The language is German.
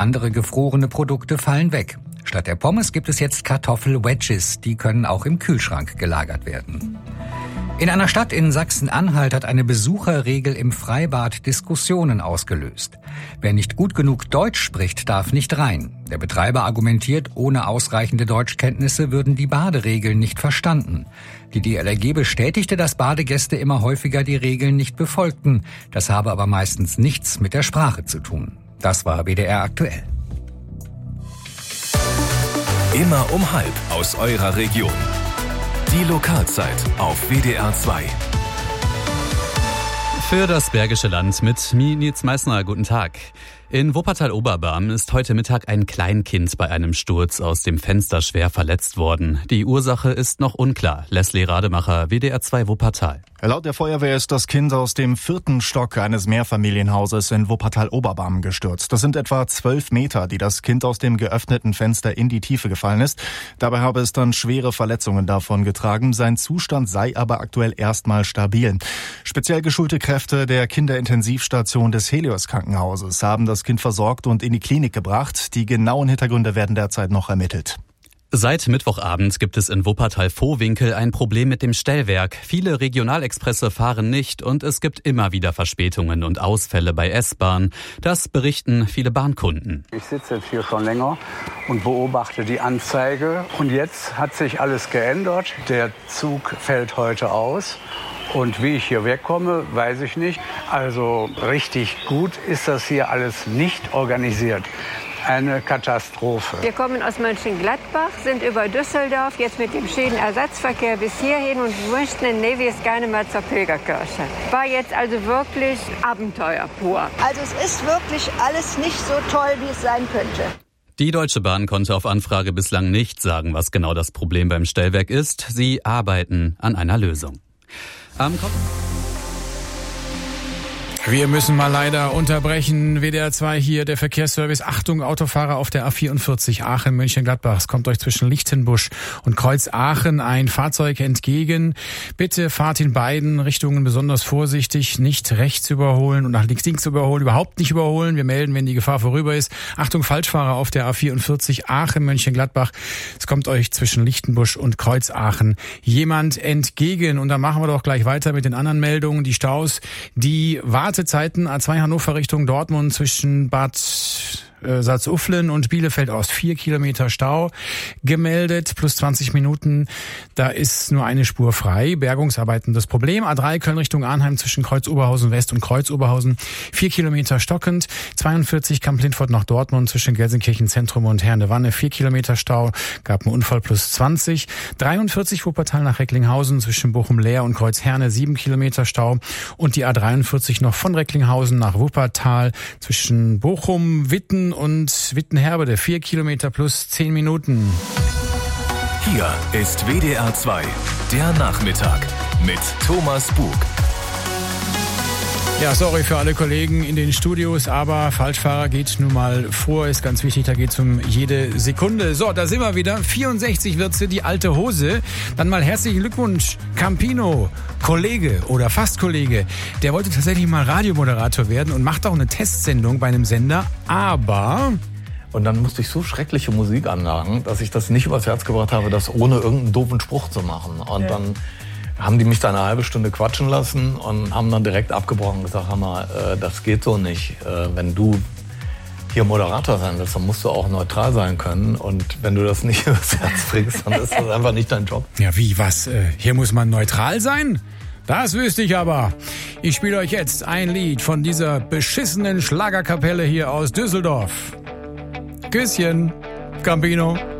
andere gefrorene Produkte fallen weg. Statt der Pommes gibt es jetzt Kartoffel-Wedges. Die können auch im Kühlschrank gelagert werden. In einer Stadt in Sachsen-Anhalt hat eine Besucherregel im Freibad Diskussionen ausgelöst. Wer nicht gut genug Deutsch spricht, darf nicht rein. Der Betreiber argumentiert, ohne ausreichende Deutschkenntnisse würden die Baderegeln nicht verstanden. Die DLRG bestätigte, dass Badegäste immer häufiger die Regeln nicht befolgten. Das habe aber meistens nichts mit der Sprache zu tun. Das war WDR aktuell. Immer um 12 aus eurer Region. Die Lokalzeit auf WDR 2. Für das Bergische Land mit Nils Meissner. Guten Tag. In Wuppertal-Oberbarm ist heute Mittag ein Kleinkind bei einem Sturz aus dem Fenster schwer verletzt worden. Die Ursache ist noch unklar. Leslie Rademacher, WDR 2 Wuppertal. Laut der Feuerwehr ist das Kind aus dem 4. Stock eines Mehrfamilienhauses in Wuppertal-Oberbarm gestürzt. Das sind etwa 12 Meter, die das Kind aus dem geöffneten Fenster in die Tiefe gefallen ist. Dabei habe es dann schwere Verletzungen davongetragen. Sein Zustand sei aber aktuell erstmal stabil. Speziell geschulte Kräfte der Kinderintensivstation des Helios-Krankenhauses haben das Kind versorgt und in die Klinik gebracht. Die genauen Hintergründe werden derzeit noch ermittelt. Seit Mittwochabend gibt es in Wuppertal-Vohwinkel ein Problem mit dem Stellwerk. Viele Regionalexpresse fahren nicht und es gibt immer wieder Verspätungen und Ausfälle bei S-Bahn. Das berichten viele Bahnkunden. Ich sitze jetzt hier schon länger und beobachte die Anzeige. Und jetzt hat sich alles geändert. Der Zug fällt heute aus. Und wie ich hier wegkomme, weiß ich nicht. Also richtig gut ist das hier alles nicht organisiert. Eine Katastrophe. Wir kommen aus Mönchengladbach, sind über Düsseldorf, jetzt mit dem Schienenersatzverkehr bis hierhin und möchten in Nevis gerne mal zur Pilgerkirche. War jetzt also wirklich Abenteuer pur. Also es ist wirklich alles nicht so toll, wie es sein könnte. Die Deutsche Bahn konnte auf Anfrage bislang nicht sagen, was genau das Problem beim Stellwerk ist. Sie arbeiten an einer Lösung. Wir müssen mal leider unterbrechen. WDR 2 hier, der Verkehrsservice. Achtung, Autofahrer auf der A44 Aachen-Mönchengladbach. Es kommt euch zwischen Lichtenbusch und Kreuz-Aachen ein Fahrzeug entgegen. Bitte fahrt in beiden Richtungen besonders vorsichtig. Nicht rechts überholen und nach links überholen. Überhaupt nicht überholen. Wir melden, wenn die Gefahr vorüber ist. Achtung, Falschfahrer auf der A44 Aachen-Mönchengladbach. Es kommt euch zwischen Lichtenbusch und Kreuz-Aachen jemand entgegen. Und dann machen wir doch gleich weiter mit den anderen Meldungen. Die Staus, die Wartezeiten A2 Hannover Richtung Dortmund zwischen Bad Salzuflen und Bielefeld Ost. 4 Kilometer Stau gemeldet, plus 20 Minuten. Da ist nur eine Spur frei. Bergungsarbeiten das Problem. A3 Köln Richtung Arnheim zwischen Kreuz-Oberhausen West und Kreuz-Oberhausen. 4 Kilometer stockend. 42 Kamp-Lindfort nach Dortmund zwischen Gelsenkirchen Zentrum und Herne-Wanne. 4 Kilometer Stau. Gab einen Unfall, plus 20. 43 Wuppertal nach Recklinghausen zwischen Bochum-Leer und Kreuz-Herne. 7 Kilometer Stau. Und die A43 noch von Recklinghausen nach Wuppertal zwischen Bochum, Witten und Wittenherbede. 4 Kilometer plus 10 Minuten. Hier ist WDR 2, der Nachmittag mit Thomas Bug. Ja, sorry für alle Kollegen in den Studios, aber Falschfahrer geht nun mal vor, ist ganz wichtig, da geht's um jede Sekunde. So, da sind wir wieder. 64 wird sie, die alte Hose. Dann mal herzlichen Glückwunsch, Campino, Kollege oder fast Kollege. Der wollte tatsächlich mal Radiomoderator werden und macht auch eine Testsendung bei einem Sender, aber... Und dann musste ich so schreckliche Musik anlagen, dass ich das nicht übers Herz gebracht habe, das ohne irgendeinen doofen Spruch zu machen. Und dann haben die mich da eine halbe Stunde quatschen lassen und haben dann direkt abgebrochen und gesagt, hör mal, das geht so nicht. Wenn du hier Moderator sein willst, dann musst du auch neutral sein können. Und wenn du das nicht übers Herz bringst, dann ist das einfach nicht dein Job. Ja, wie, was? Hier muss man neutral sein? Das wüsste ich aber. Ich spiele euch jetzt ein Lied von dieser beschissenen Schlagerkapelle hier aus Düsseldorf. Küsschen, Campino.